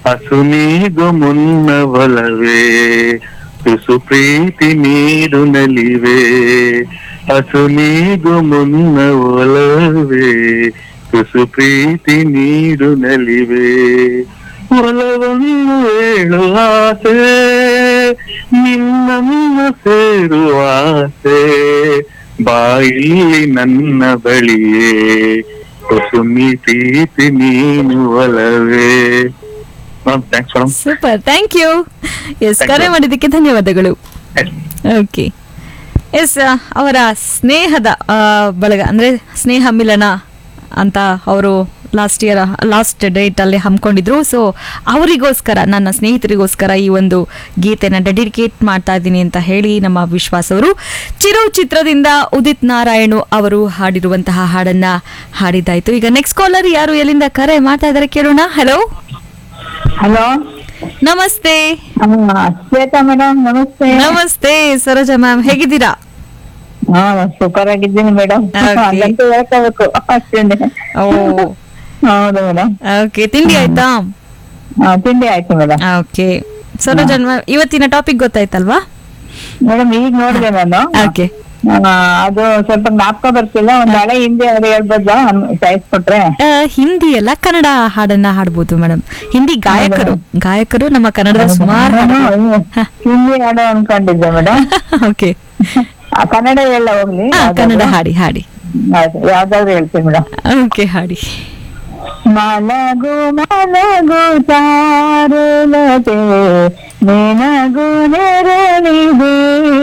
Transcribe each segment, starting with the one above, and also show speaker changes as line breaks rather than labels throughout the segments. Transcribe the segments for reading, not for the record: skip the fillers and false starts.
ಹಸುನೀಗು ಮುನ್ನ ಒಲವೇ ತುಸು ಪ್ರೀತಿ ನೀಡು ನಲಿವೆ. ಹಸುನೀಗು ಮುನ್ನ ಒಲವೇ ತುಸು ಪ್ರೀತಿ ನೀಡು ನಲಿವೆ. ಒಲವನ್ನು ಹೇಳುವ ಆಸೆ ನಿನ್ನನ್ನು ಸೇರುವ ಆಸೆ ಬಾಯಿಲ್ಲಿ ನನ್ನ ಬಳಿಯೇ ಕುಸುಮಿ ಪ್ರೀತಿ ನೀನು ಒಲವೇ. Thanks madam.
Super, thank you. S,
Thank
ಕರೆ
you.
ಮಾಡಿದ್ದಕ್ಕೆ ಧನ್ಯವಾದಗಳು. ಓಕೆ, ಎಸ್, ಅವರ ಸ್ನೇಹದ ಬಳಗ ಅಂದ್ರೆ ಸ್ನೇಹ ಮಿಲನ ಅಂತ ಅವರು ಲಾಸ್ಟ್ ಡೇಟ್ ಅಲ್ಲಿ ಹಮ್ಮಿಕೊಂಡಿದ್ರು. ಸೊ ಅವರಿಗೋಸ್ಕರ, ನನ್ನ ಸ್ನೇಹಿತರಿಗೋಸ್ಕರ ಈ ಒಂದು ಗೀತೆನ ಡೆಡಿಕೇಟ್ ಮಾಡ್ತಾ ಇದ್ದೀನಿ ಅಂತ ಹೇಳಿ ನಮ್ಮ ವಿಶ್ವಾಸ್ ಅವರು ಚಿರು ಚಿತ್ರದಿಂದ ಉದಿತ್ ನಾರಾಯಣ್ ಅವರು ಹಾಡಿರುವಂತಹ ಹಾಡನ್ನ ಹಾಡಿದ್ದಾಯ್ತು. ಈಗ ನೆಕ್ಸ್ಟ್ ಕಾಲರ್ ಯಾರು, ಎಲ್ಲಿಂದ ಕರೆ ಮಾಡ್ತಾ ಇದ್ದಾರೆ ಕೇಳೋಣ. ಹಲೋ
ಹಲೋ,
ನಮಸ್ತೆ.
ಶ್ವೇತಾ ಮೇಡಮ್, ನಮಸ್ತೆ.
ನಮಸ್ತೆ ಸರೋಜಾ ಮ್ಯಾಮ್, ಹೇಗಿದ್ದೀರಾ?
ಹಾ, ಸೂಪರ್ ಆಗಿದ್ದೀನಿ ಮೇಡಮ್.
Okay.
ಅದಂತೂ ಹೇಳ್ಕೋಬೇಕು ಅಷ್ಟೇನೆ.
ಓ,
ಹೌದು ಮೇಡಮ್.
ಓಕೆ, ತಿಂಡಿ ಆಯ್ತಾ?
ತಿಂಡಿ ಆಯ್ತು ಮೇಡಮ್.
ಓಕೆ, ಸರೋಜಾ ಮ್ಯಾಮ್, ಇವತ್ತಿನ ಟಾಪಿಕ್ ಗೊತ್ತಾಯ್ತಲ್ವಾ?
ಮೇಡಮ್ ಈಗ ನೋಡಿದೆ ನಾನು.
ಓಕೆ,
ಅದು ಸ್ವಲ್ಪ ಜ್ಞಾಪಕ ಬರ್ತಿಲ್ಲ. ಒಂದ್ ಹಳೆ ಹಿಂದಿ ಅವ್ರು ಹೇಳ್ಬೋದಾ ಚಾಯ್ಸ್ ಕೊಟ್ರೆ?
ಹಿಂದಿ ಅಲ್ಲ, ಕನ್ನಡ ಹಾಡನ್ನ ಹಾಡ್ಬೋದು ಮೇಡಮ್. ಹಿಂದಿ ಗಾಯಕರು ನಮ್ಮ ಕನ್ನಡದ ಸುಮಾರು.
ಹಿಂದಿ ಹಾಡು ಅನ್ಕೊಂಡಿದ್ದೆ ಮೇಡಮ್.
ಓಕೆ,
ಕನ್ನಡ ಹೇಳ ಹೋಗ್ಲಿ.
ಕನ್ನಡ ಹಾಡಿ.
ಆಯ್ತು, ಯಾವ್ದಾದ್ರು ಹೇಳ್ತೀನಿ ಮೇಡಮ್.
ಓಕೆ, ಹಾಡಿ.
ಮಲಗು ಮಲಗು ಚಾರುಲತೆ ನಿನಗು ನೆರಳಿದೆ.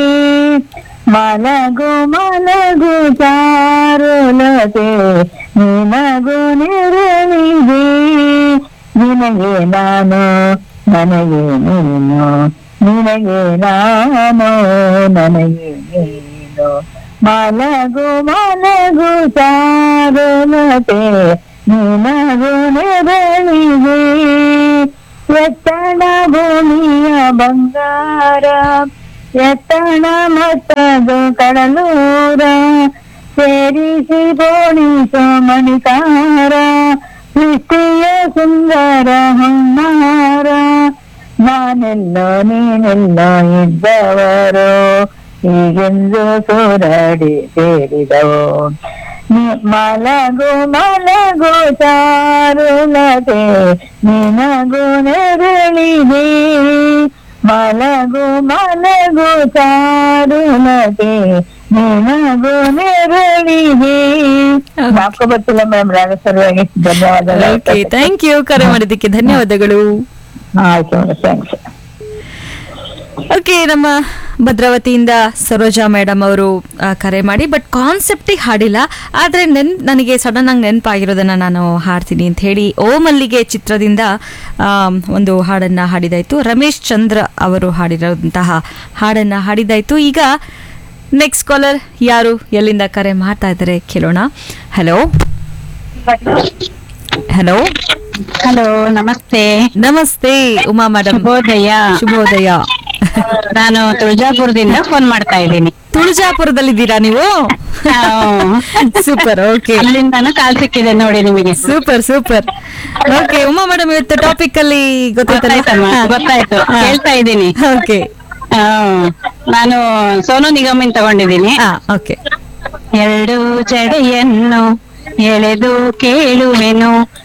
ಮಲಗು ಮಲಗು ಚಾರುಲತೆ ನಿನಗು ನೆರಳಿದೆ. ನಿನಗೆ ನಾನು ನನಗೆ ನೀನು, ನಿನಗೆ ನಾನು ನನಗೆ ನೀನು. ಮಲಗು ಮಲಗು ಚಾರುಲತೆ ನಿನಗು ನೆರಳಿದೆ. ಎತ್ತಣ ಭೂಮಿಯ ಬಂಗಾರ, ಎತ್ತಣ ಮತ್ತದು ಕಡಲೂರ, ಸೇರಿಸಿ ಪೋಣಿಸೋ ಮಣಿಕಾರ, ಸೃಷ್ಟಿಯ ಸುಂದರ ಹುನ್ನಾರ. ನಾನೆಲ್ಲೋ ನೀನೆಲ್ಲೋ ಇದ್ದವರು, ಹೀಗೆಂದು ಸೂರಡಿ ಸೇರಿದವು. ಮಲಗು ಮಲಗು ಚಾರುಲತೆ ನಿನಗು ನೆರಳಿದೆ. ಮಲಗು ಮಲಗು ಚಾರುಲತೆ ನಿನಗು ನೆರಳಿದೆ. ಜ್ಞಾಪಕ ಬರ್ತಿಲ್ಲ ಮೇಡಮ್, ರಾಗ ಸರಿಯಾಗಿ. ಧನ್ಯವಾದಗಳು.
Okay, thank you. ಕರೆ ಮಾಡಿದ್ದಕ್ಕೆ ಧನ್ಯವಾದಗಳು.
ಆಯ್ತು ಮೇಡಮ್, ಥ್ಯಾಂಕ್ಸ್.
ಓಕೆ, ನಮ್ಮ ಭದ್ರಾವತಿಯಿಂದ ಸರೋಜಾ ಮೇಡಮ್ ಅವರು ಕರೆ ಮಾಡಿ, ಬಟ್ ಕಾನ್ಸೆಪ್ಟಿಗೆ ಹಾಡಿಲ್ಲ. ಆದರೆ ನನಗೆ ಸಡನ್ ಆಗಿ ನೆನಪಾಗಿರೋದನ್ನ ನಾನು ಹಾಡ್ತೀನಿ ಅಂತ ಹೇಳಿ ಓ ಮಲ್ಲಿಗೆ ಚಿತ್ರದಿಂದ ಒಂದು ಹಾಡನ್ನ ಹಾಡಿದಾಯ್ತು. ರಮೇಶ್ ಚಂದ್ರ ಅವರು ಹಾಡಿರೋಂತಹ ಹಾಡನ್ನ ಹಾಡಿದಾಯ್ತು. ಈಗ ನೆಕ್ಸ್ಟ್ ಕಾಲರ್ ಯಾರು, ಎಲ್ಲಿಂದ ಕರೆ ಮಾಡ್ತಾ ಇದ್ದಾರೆ ಕೇಳೋಣ. ಹಲೋ ಹಲೋ
ಹಲೋ, ನಮಸ್ತೆ.
ನಮಸ್ತೆ ಉಮಾ ಮೇಡಮ್. ಶುಭೋದಯ.
ನಾನು ತುಳಜಾಪುರದಿಂದ ಫೋನ್ ಮಾಡ್ತಾ ಇದ್ದೀನಿ.
ತುಳಜಾಪುರದಲ್ಲಿದ್ದೀರಾ ನೀವು? ಸೂಪರ್. ಓಕೆ,
ಅಲ್ಲಿಂದಾನು ಕಾಲ್ ಸಿಕ್ಕಿದೆ ನೋಡಿ ನಿಮಗೆ.
ಸೂಪರ್. ಓಕೆ ಉಮಾ ಮೇಡಮ್, ಇವತ್ತು ಟಾಪಿಕ್ ಅಲ್ಲಿ
ಗೊತ್ತಾಯ್ತು, ಹೇಳ್ತಾ ಇದ್ದೀನಿ.
ಓಕೆ,
ನಾನು ಸೋನು ನಿಗಮಿನ್ ತಗೊಂಡಿದ್ದೀನಿ.
ಓಕೆ.
ಎರಡು ಜಡೆಯನ್ನು ಎಳೆದು ಕೇಳುವೆನು,